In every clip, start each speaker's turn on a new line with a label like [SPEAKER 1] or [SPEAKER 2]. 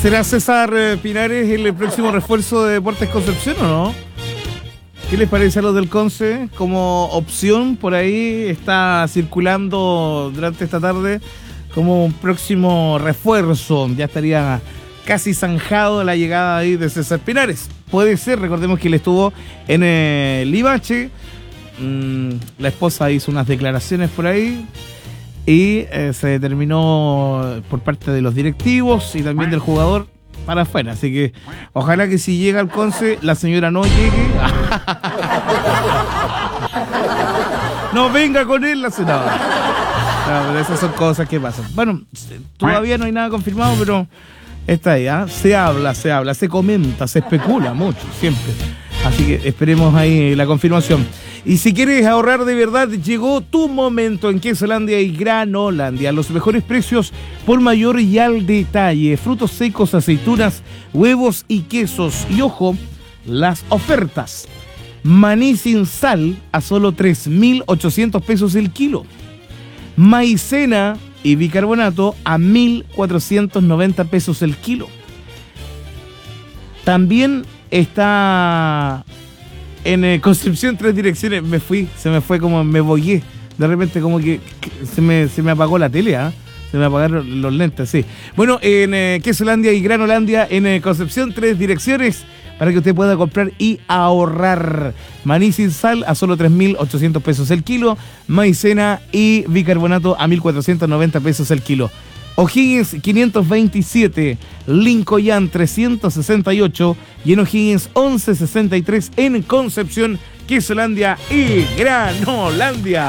[SPEAKER 1] ¿Será César Pinares el próximo refuerzo de Deportes Concepción o no? ¿Qué les parece a los del Conce? Como opción, por ahí está circulando durante esta tarde como un próximo refuerzo. Ya estaría casi zanjado la llegada ahí de César Pinares. Puede ser, recordemos que él estuvo en Limache. La esposa hizo unas declaraciones por ahí y se determinó por parte de los directivos y también del jugador para afuera. Así que ojalá que si llega al Conce la señora no llegue. No venga con él la señora. No, pero esas son cosas que pasan. Bueno, todavía no hay nada confirmado, pero está ahí, ¿eh? Se habla, se comenta, se especula mucho, siempre. Así que esperemos ahí la confirmación. Y si quieres ahorrar de verdad, llegó tu momento en Quesolandia y Granolandia. Los mejores precios por mayor y al detalle. Frutos secos, aceitunas, huevos y quesos. Y ojo, las ofertas. Maní sin sal a solo 3.800 pesos el kilo. Maicena y bicarbonato a 1.490 pesos el kilo. También está en Concepción Tres Direcciones. Se me fue como me bogué. De repente como que se me apagó la tele, ¿eh? Se me apagaron los lentes, sí. Bueno, en Quesolandia y Granolandia, en Concepción Tres Direcciones, para que usted pueda comprar y ahorrar. Maní sin sal a solo 3.800 pesos el kilo. Maicena y bicarbonato a 1.490 pesos el kilo. O'Higgins 527, Lincoln 368 y en O'Higgins 1163 en Concepción, Quesolandia y Granolandia.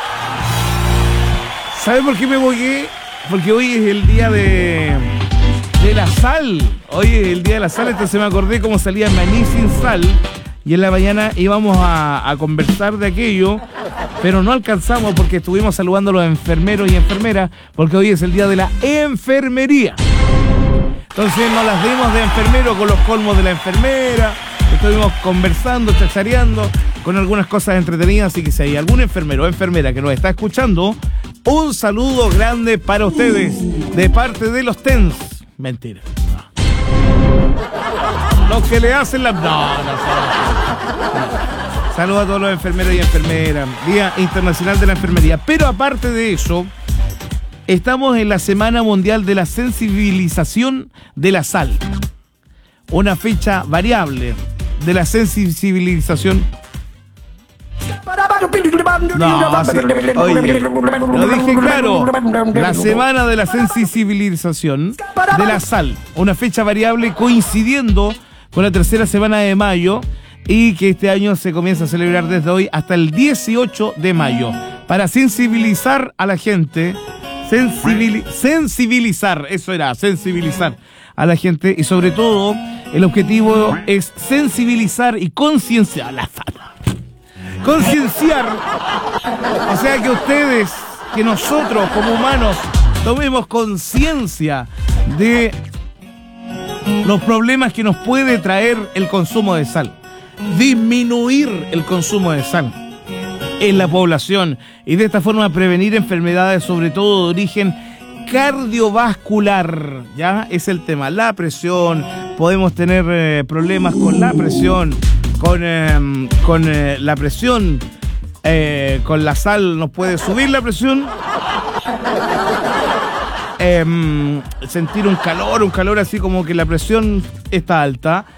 [SPEAKER 1] ¿Sabe por qué me bogué? Porque hoy es el día de la sal. Hoy es el día de la sal, entonces me acordé cómo salía maní sin sal. Y en la mañana íbamos a conversar de aquello, pero no alcanzamos porque estuvimos saludando a los enfermeros y enfermeras, porque hoy es el día de la enfermería. Entonces nos las dimos de enfermero con los colmos de la enfermera, estuvimos conversando, chachareando con algunas cosas entretenidas, así que si hay algún enfermero o enfermera que nos está escuchando, un saludo grande para ustedes de parte de los TENS. Mentira. Los que le hacen la... No. Saludos a todos los enfermeros y enfermeras. Día Internacional de la Enfermería. Pero aparte de eso, estamos en la Semana Mundial de la Sensibilización de la Sal. Una fecha variable de la sensibilización. No, sí. Oye, lo dije claro. La Semana de la Sensibilización de la Sal. Una fecha variable coincidiendo con la tercera semana de mayo y que este año se comienza a celebrar desde hoy hasta el 18 de mayo. Para sensibilizar a la gente, sensibilizar a la gente y sobre todo el objetivo es sensibilizar y concienciar. Concienciar, o sea que ustedes, que nosotros como humanos tomemos conciencia de los problemas que nos puede traer el consumo de sal, disminuir el consumo de sal en la población y de esta forma prevenir enfermedades, sobre todo de origen cardiovascular. Ya es el tema, la presión, podemos tener problemas con la presión, con la presión, con la sal nos puede subir la presión, sentir un calor así como que la presión está alta.